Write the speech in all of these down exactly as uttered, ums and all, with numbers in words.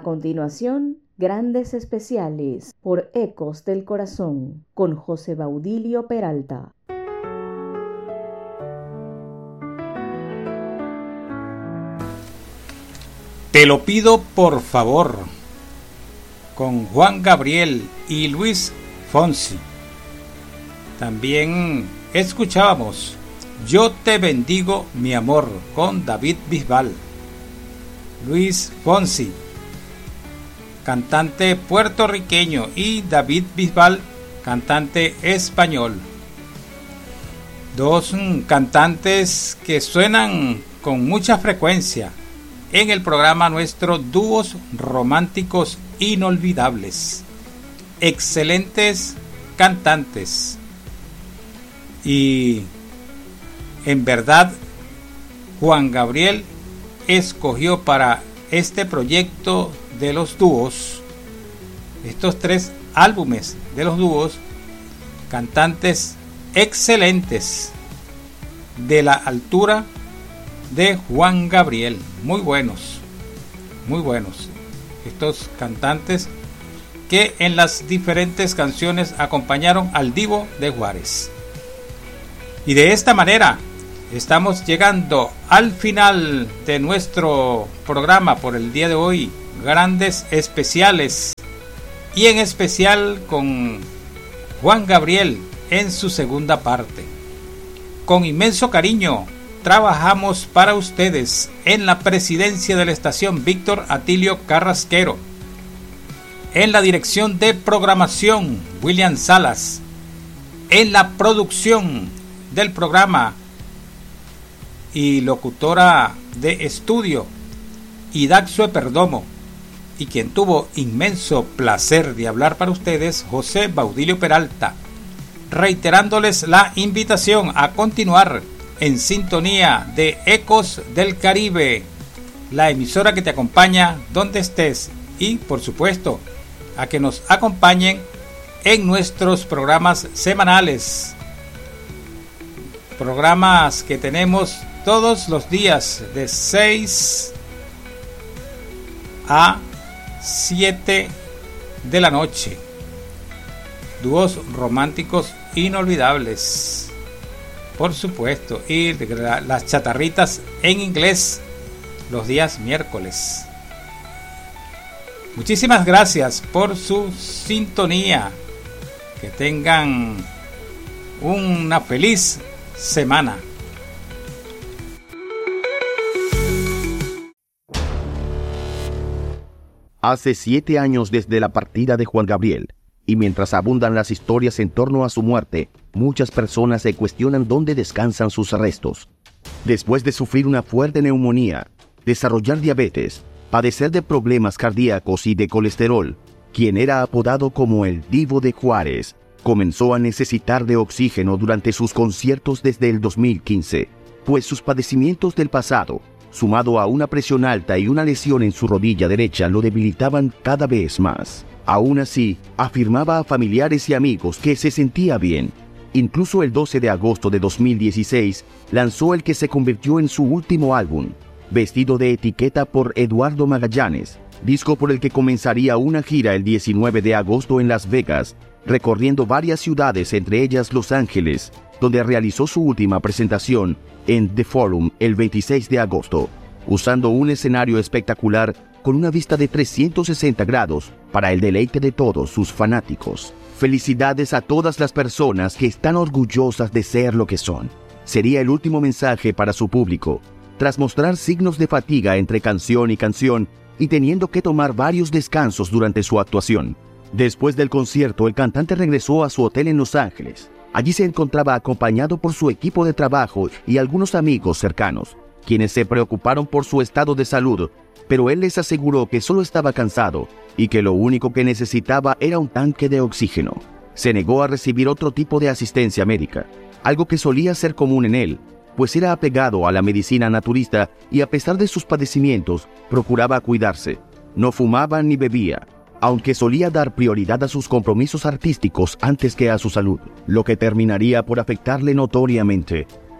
continuación, Grandes Especiales por Ecos del Corazón con José Baudilio Peralta. Te lo pido por favor, con Juan Gabriel y Luis Fonsi. También escuchábamos Yo te bendigo mi amor con David Bisbal. Luis Fonsi, cantante puertorriqueño, y David Bisbal, cantante español. Dos cantantes que suenan con mucha frecuencia en el programa nuestro, Dúos Románticos Inolvidables. Excelentes cantantes. Y en verdad, Juan Gabriel escogió para este proyecto de los dúos, estos tres álbumes de los dúos, cantantes excelentes, de la altura de Juan Gabriel, muy buenos, muy buenos, estos cantantes que en las diferentes canciones acompañaron al Divo de Juárez. Y de esta manera estamos llegando al final de nuestro programa por el día de hoy, Grandes Especiales, y en especial con Juan Gabriel en su segunda parte. Con inmenso cariño trabajamos para ustedes en la presidencia de la estación Víctor Atilio Carrasquero, en la dirección de programación William Salas, en la producción del programa y locutora de estudio Idaxue Perdomo, y quien tuvo inmenso placer de hablar para ustedes, José Baudilio Peralta, reiterándoles la invitación a continuar en sintonía de Ecos del Caribe, la emisora que te acompaña donde estés, y por supuesto a que nos acompañen en nuestros programas semanales, programas que tenemos todos los días de seis a siete de la noche. Dúos románticos inolvidables, por supuesto, y las chatarritas en inglés los días miércoles. Muchísimas gracias por su sintonía. Que tengan una feliz semana. Hace siete años desde la partida de Juan Gabriel, y mientras abundan las historias en torno a su muerte, muchas personas se cuestionan dónde descansan sus restos. Después de sufrir una fuerte neumonía, desarrollar diabetes, padecer de problemas cardíacos y de colesterol, quien era apodado como el Divo de Juárez, comenzó a necesitar de oxígeno durante sus conciertos desde el dos mil quince, pues sus padecimientos del pasado, sumado a una presión alta y una lesión en su rodilla derecha, lo debilitaban cada vez más. Aún así, afirmaba a familiares y amigos que se sentía bien. Incluso el doce de agosto de dos mil dieciséis, lanzó el que se convirtió en su último álbum, Vestido de Etiqueta por Eduardo Magallanes, disco por el que comenzaría una gira el diecinueve de agosto en Las Vegas, recorriendo varias ciudades, entre ellas Los Ángeles, donde realizó su última presentación en The Forum el veintiséis de agosto, usando un escenario espectacular con una vista de trescientos sesenta grados para el deleite de todos sus fanáticos. Felicidades a todas las personas que están orgullosas de ser lo que son. Sería el último mensaje para su público, tras mostrar signos de fatiga entre canción y canción y teniendo que tomar varios descansos durante su actuación. Después del concierto, el cantante regresó a su hotel en Los Ángeles. Allí se encontraba acompañado por su equipo de trabajo y algunos amigos cercanos, quienes se preocuparon por su estado de salud, pero él les aseguró que solo estaba cansado y que lo único que necesitaba era un tanque de oxígeno. Se negó a recibir otro tipo de asistencia médica, algo que solía ser común en él, pues era apegado a la medicina naturista y a pesar de sus padecimientos, procuraba cuidarse. No fumaba ni bebía, aunque solía dar prioridad a sus compromisos artísticos antes que a su salud, lo que terminaría por afectarle notoriamente,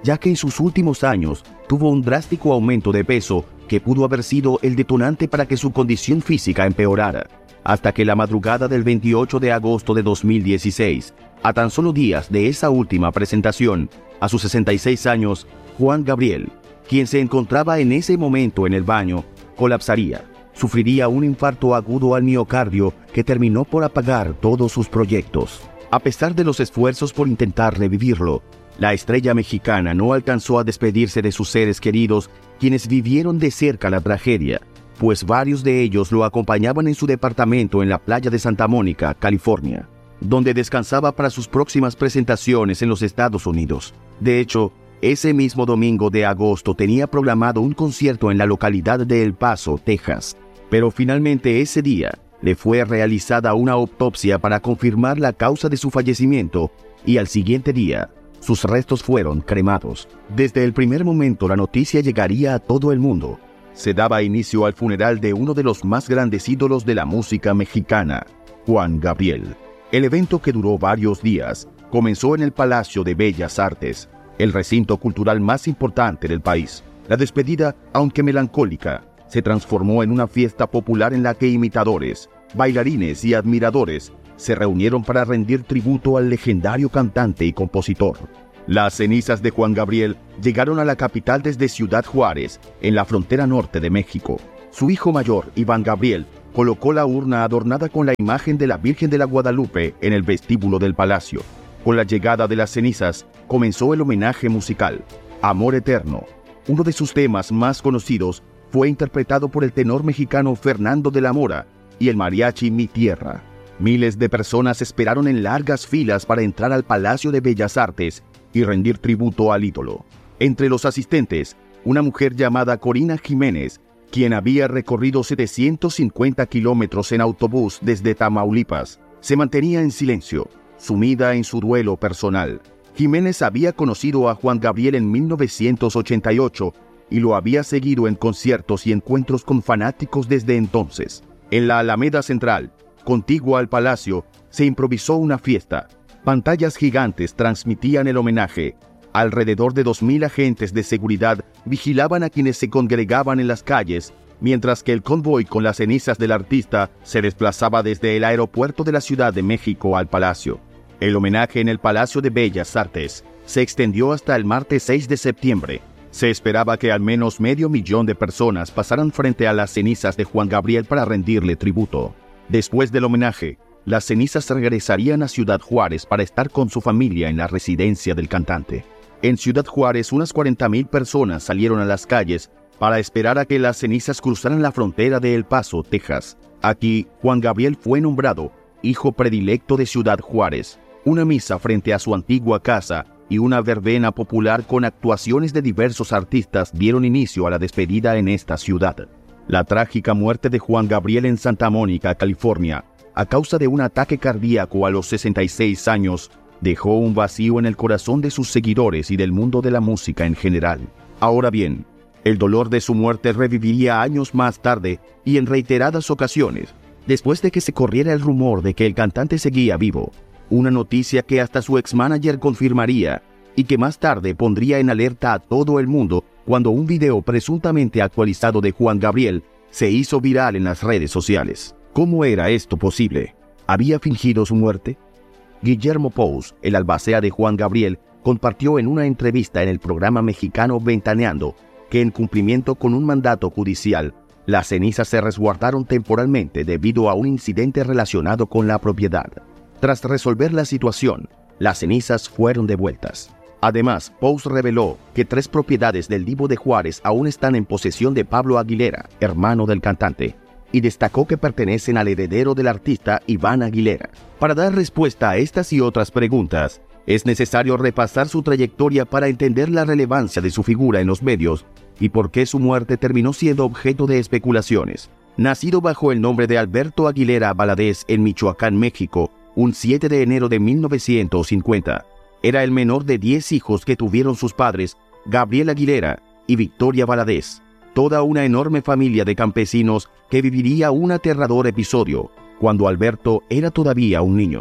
ya que en sus últimos años tuvo un drástico aumento de peso que pudo haber sido el detonante para que su condición física empeorara, hasta que la madrugada del veintiocho de agosto de dos mil dieciséis, a tan solo días de esa última presentación, a sus sesenta y seis años, Juan Gabriel, quien se encontraba en ese momento en el baño, colapsaría. Sufriría un infarto agudo al miocardio que terminó por apagar todos sus proyectos. A pesar de los esfuerzos por intentar revivirlo, la estrella mexicana no alcanzó a despedirse de sus seres queridos, quienes vivieron de cerca la tragedia, pues varios de ellos lo acompañaban en su departamento en la playa de Santa Mónica, California, donde descansaba para sus próximas presentaciones en los Estados Unidos. De hecho, ese mismo domingo de agosto tenía programado un concierto en la localidad de El Paso, Texas, pero finalmente ese día le fue realizada una autopsia para confirmar la causa de su fallecimiento y al siguiente día sus restos fueron cremados. Desde el primer momento la noticia llegaría a todo el mundo. Se daba inicio al funeral de uno de los más grandes ídolos de la música mexicana, Juan Gabriel. El evento, que duró varios días, comenzó en el Palacio de Bellas Artes, el recinto cultural más importante del país. La despedida, aunque melancólica, se transformó en una fiesta popular en la que imitadores, bailarines y admiradores se reunieron para rendir tributo al legendario cantante y compositor. Las cenizas de Juan Gabriel llegaron a la capital desde Ciudad Juárez, en la frontera norte de México. Su hijo mayor, Iván Gabriel, colocó la urna adornada con la imagen de la Virgen de la Guadalupe en el vestíbulo del palacio. Con la llegada de las cenizas, comenzó el homenaje musical. Amor Eterno, uno de sus temas más conocidos, fue interpretado por el tenor mexicano Fernando de la Mora y el mariachi Mi Tierra. Miles de personas esperaron en largas filas para entrar al Palacio de Bellas Artes y rendir tributo al ídolo. Entre los asistentes, una mujer llamada Corina Jiménez, quien había recorrido setecientos cincuenta kilómetros en autobús desde Tamaulipas, se mantenía en silencio, sumida en su duelo personal. Jiménez había conocido a Juan Gabriel en mil novecientos ochenta y ocho y lo había seguido en conciertos y encuentros con fanáticos desde entonces. En la Alameda Central, contigua al palacio, se improvisó una fiesta. Pantallas gigantes transmitían el homenaje. Alrededor de dos mil agentes de seguridad vigilaban a quienes se congregaban en las calles, mientras que el convoy con las cenizas del artista se desplazaba desde el aeropuerto de la Ciudad de México al palacio. El homenaje en el Palacio de Bellas Artes se extendió hasta el martes seis de septiembre. Se esperaba que al menos medio millón de personas pasaran frente a las cenizas de Juan Gabriel para rendirle tributo. Después del homenaje, las cenizas regresarían a Ciudad Juárez para estar con su familia en la residencia del cantante. En Ciudad Juárez, unas cuarenta mil personas salieron a las calles para esperar a que las cenizas cruzaran la frontera de El Paso, Texas. Aquí, Juan Gabriel fue nombrado hijo predilecto de Ciudad Juárez. Una misa frente a su antigua casa y una verbena popular con actuaciones de diversos artistas dieron inicio a la despedida en esta ciudad. La trágica muerte de Juan Gabriel en Santa Mónica, California, a causa de un ataque cardíaco a los sesenta y seis años, dejó un vacío en el corazón de sus seguidores y del mundo de la música en general. Ahora bien, el dolor de su muerte reviviría años más tarde y en reiteradas ocasiones, después de que se corriera el rumor de que el cantante seguía vivo, una noticia que hasta su ex-manager confirmaría y que más tarde pondría en alerta a todo el mundo cuando un video presuntamente actualizado de Juan Gabriel se hizo viral en las redes sociales. ¿Cómo era esto posible? ¿Había fingido su muerte? Guillermo Pous, el albacea de Juan Gabriel, compartió en una entrevista en el programa mexicano Ventaneando que en cumplimiento con un mandato judicial, las cenizas se resguardaron temporalmente debido a un incidente relacionado con la propiedad. Tras resolver la situación, las cenizas fueron devueltas. Además, Pous reveló que tres propiedades del Divo de Juárez aún están en posesión de Pablo Aguilera, hermano del cantante, y destacó que pertenecen al heredero del artista Iván Aguilera. Para dar respuesta a estas y otras preguntas, es necesario repasar su trayectoria para entender la relevancia de su figura en los medios y por qué su muerte terminó siendo objeto de especulaciones. Nacido bajo el nombre de Alberto Aguilera Valadez en Michoacán, México, un siete de enero de mil novecientos cincuenta, era el menor de diez hijos que tuvieron sus padres, Gabriel Aguilera y Victoria Valadez, toda una enorme familia de campesinos que viviría un aterrador episodio cuando Alberto era todavía un niño.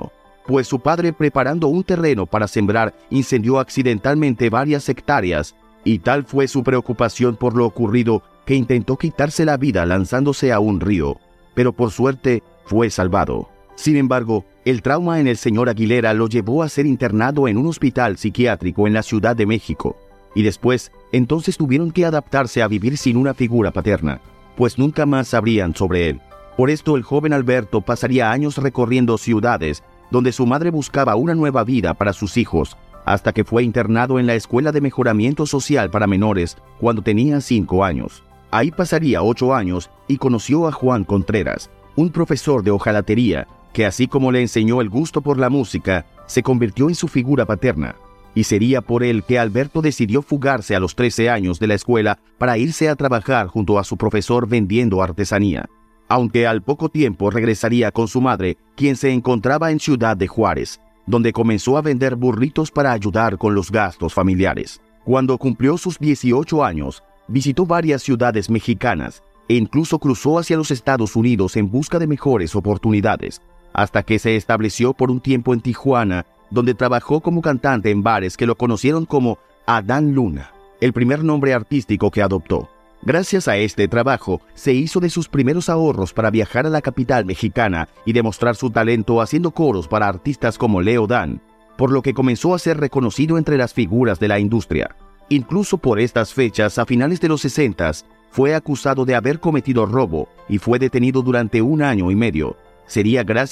pues su padre, preparando un terreno para sembrar, incendió accidentalmente varias hectáreas, y tal fue su preocupación por lo ocurrido que intentó quitarse la vida lanzándose a un río, pero por suerte fue salvado. Sin embargo, el trauma en el señor Aguilera lo llevó a ser internado en un hospital psiquiátrico en la Ciudad de México, y después, entonces tuvieron que adaptarse a vivir sin una figura paterna, pues nunca más sabrían sobre él. Por esto el joven Alberto pasaría años recorriendo ciudades donde su madre buscaba una nueva vida para sus hijos, hasta que fue internado en la Escuela de Mejoramiento Social para Menores cuando tenía cinco años. Ahí pasaría ocho años y conoció a Juan Contreras, un profesor de hojalatería, que así como le enseñó el gusto por la música, se convirtió en su figura paterna. Y sería por él que Alberto decidió fugarse a los trece años de la escuela para irse a trabajar junto a su profesor vendiendo artesanía, aunque al poco tiempo regresaría con su madre, quien se encontraba en Ciudad de Juárez, donde comenzó a vender burritos para ayudar con los gastos familiares. Cuando cumplió sus dieciocho años, visitó varias ciudades mexicanas e incluso cruzó hacia los Estados Unidos en busca de mejores oportunidades, hasta que se estableció por un tiempo en Tijuana, donde trabajó como cantante en bares que lo conocieron como Adán Luna, el primer nombre artístico que adoptó. Gracias a este trabajo, se hizo de sus primeros ahorros para viajar a la capital mexicana y demostrar su talento haciendo coros para artistas como Leo Dan, por lo que comenzó a ser reconocido entre las figuras de la industria. Incluso por estas fechas, a finales de los sesentas, fue acusado de haber cometido robo y fue detenido durante un año y medio. Sería gracias